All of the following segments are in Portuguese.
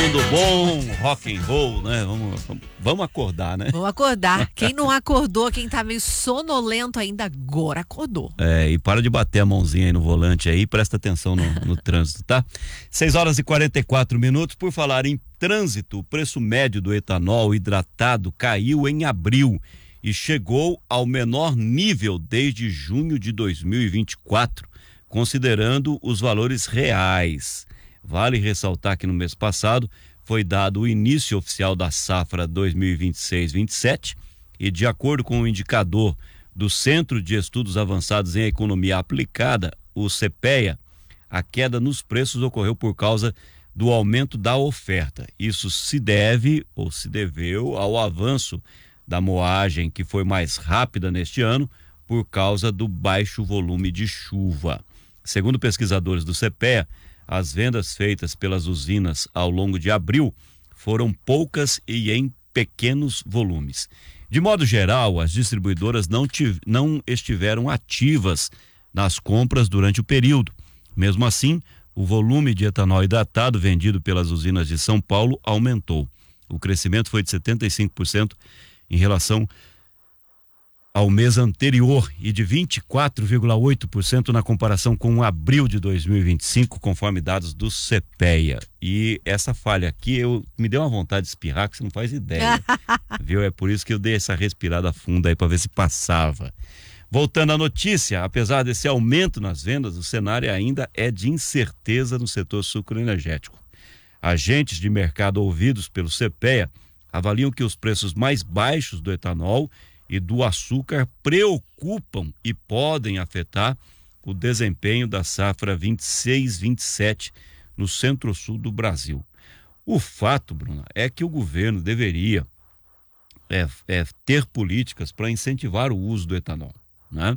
tocando bom rock and roll, né? Vamos acordar, né? Vamos acordar. Quem não acordou, quem tá meio sonolento ainda, agora acordou. E para de bater a mãozinha aí no volante aí, presta atenção no trânsito, tá? 6h44. Por falar em trânsito, o preço médio do etanol hidratado caiu em abril e chegou ao menor nível desde junho de 2024, considerando os valores reais. Vale ressaltar que no mês passado foi dado o início oficial da safra 2026-27 e, de acordo com o indicador do Centro de Estudos Avançados em Economia Aplicada, o CPEA, a queda nos preços ocorreu por causa do aumento da oferta. Isso se deveu ao avanço da moagem, que foi mais rápida neste ano por causa do baixo volume de chuva. Segundo pesquisadores do CPEA, as vendas feitas pelas usinas ao longo de abril foram poucas e em pequenos volumes. De modo geral, as distribuidoras não estiveram ativas nas compras durante o período. Mesmo assim, o volume de etanol hidratado vendido pelas usinas de São Paulo aumentou. O crescimento foi de 75% em relação ao mês anterior e de 24,8% na comparação com abril de 2025, conforme dados do CPEA. E essa falha aqui, me deu uma vontade de espirrar que você não faz ideia, viu? É por isso que eu dei essa respirada funda aí para ver se passava. Voltando à notícia, apesar desse aumento nas vendas, o cenário ainda é de incerteza no setor sucroenergético. Agentes de mercado ouvidos pelo CPEA avaliam que os preços mais baixos do etanol e do açúcar preocupam e podem afetar o desempenho da safra 26-27 no centro-sul do Brasil. O fato, Bruna, é que o governo deveria ter políticas para incentivar o uso do etanol, né?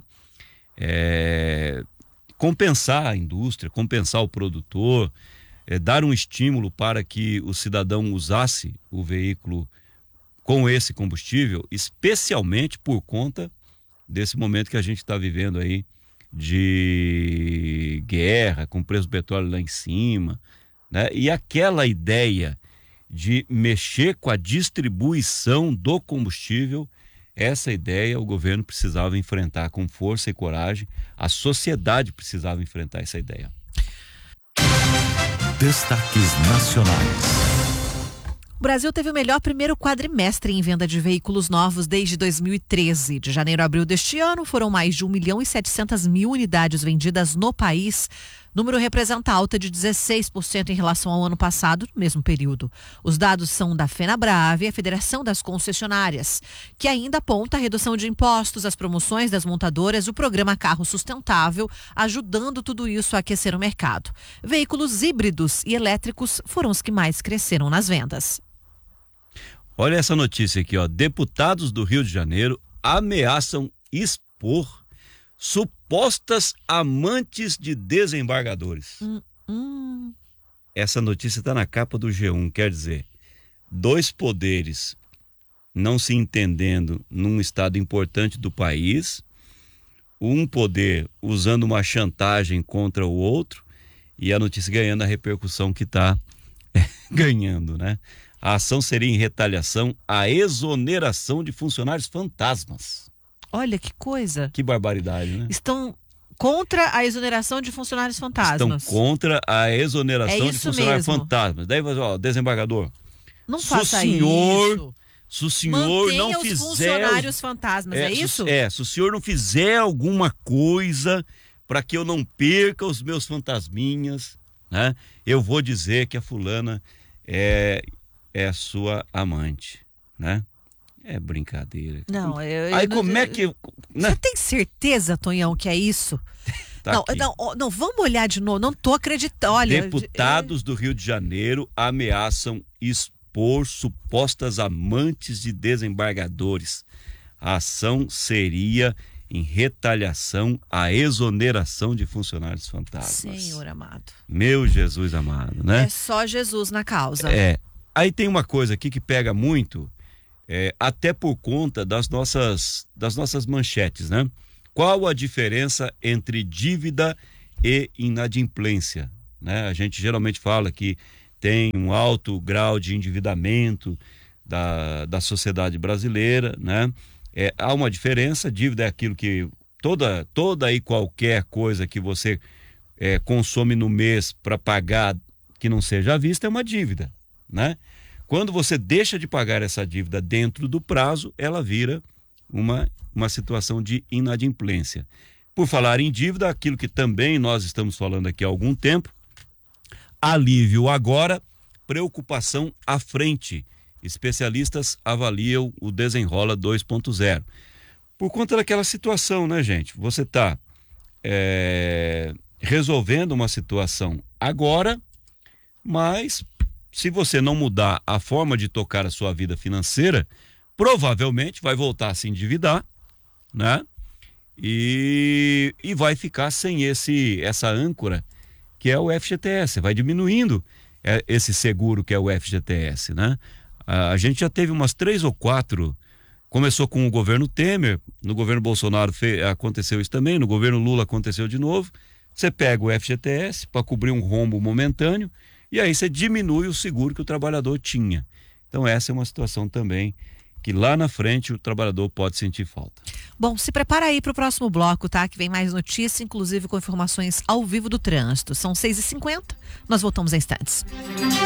Compensar a indústria, compensar o produtor, dar um estímulo para que o cidadão usasse o veículo com esse combustível, especialmente por conta desse momento que a gente está vivendo aí de guerra, com o preço do petróleo lá em cima, né? E aquela ideia de mexer com a distribuição do combustível, essa ideia o governo precisava enfrentar com força e coragem, a sociedade precisava enfrentar essa ideia. Destaques nacionais. O Brasil teve o melhor primeiro quadrimestre em venda de veículos novos desde 2013. De janeiro a abril deste ano, foram mais de 1.700.000 unidades vendidas no país. O número representa alta de 16% em relação ao ano passado, no mesmo período. Os dados são da FenaBrave, a Federação das Concessionárias, que ainda aponta a redução de impostos, as promoções das montadoras, o programa Carro Sustentável, ajudando tudo isso a aquecer o mercado. Veículos híbridos e elétricos foram os que mais cresceram nas vendas. Olha essa notícia aqui, ó. Deputados do Rio de Janeiro ameaçam expor supostas amantes de desembargadores. Essa notícia está na capa do G1, quer dizer, dois poderes não se entendendo num estado importante do país, um poder usando uma chantagem contra o outro e a notícia ganhando a repercussão que está ganhando, né? A ação seria em retaliação à exoneração de funcionários fantasmas. Olha que coisa. Que barbaridade, né? Estão contra a exoneração de funcionários fantasmas. Estão contra a exoneração de funcionários fantasmas. Daí, ó, desembargador. Não faça isso. Se o senhor não fizer... os funcionários fantasmas, é isso? Se o senhor não fizer alguma coisa para que eu não perca os meus fantasminhas, né? Eu vou dizer que a fulana é sua amante, né? É brincadeira. Não, aí como é que... Né? Você tem certeza, Tonhão, que é isso? Tá não, vamos olhar de novo, não tô acreditando. Olha, deputados do Rio de Janeiro ameaçam expor supostas amantes de desembargadores. A ação seria em retaliação à exoneração de funcionários fantasmas. Senhor amado. Meu Jesus amado, né? É só Jesus na causa. Aí tem uma coisa aqui que pega muito, até por conta das nossas manchetes, né? Qual a diferença entre dívida e inadimplência, né? A gente geralmente fala que tem um alto grau de endividamento da sociedade brasileira, né? Há uma diferença. Dívida é aquilo que toda e qualquer coisa que você consome no mês para pagar que não seja à vista é uma dívida, né? Quando você deixa de pagar essa dívida dentro do prazo, ela vira uma situação de inadimplência. Por falar em dívida, aquilo que também nós estamos falando aqui há algum tempo, alívio agora, preocupação à frente. Especialistas avaliam o Desenrola 2.0. Por conta daquela situação, né, gente? Você está resolvendo uma situação agora, mas se você não mudar a forma de tocar a sua vida financeira, provavelmente vai voltar a se endividar, né? E vai ficar sem essa âncora que é o FGTS. Vai diminuindo esse seguro que é o FGTS, né? A gente já teve umas 3 ou 4. Começou com o governo Temer, no governo Bolsonaro aconteceu isso também, no governo Lula aconteceu de novo. Você pega o FGTS para cobrir um rombo momentâneo e aí você diminui o seguro que o trabalhador tinha. Então essa é uma situação também que lá na frente o trabalhador pode sentir falta. Bom, se prepara aí para o próximo bloco, tá? Que vem mais notícia, inclusive com informações ao vivo do trânsito. São 6h50, nós voltamos em instantes.